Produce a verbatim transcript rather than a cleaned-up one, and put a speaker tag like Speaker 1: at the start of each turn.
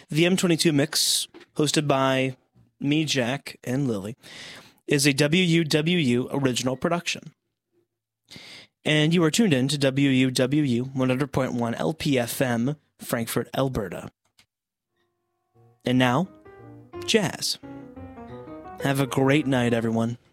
Speaker 1: The M twenty-two Mix, hosted by me, Jack, and Lily, is a W U W U original production. And you are tuned in to W U W U one hundred point one L P F M, Frankfurt, Alberta. And now, jazz. Have a great night, everyone.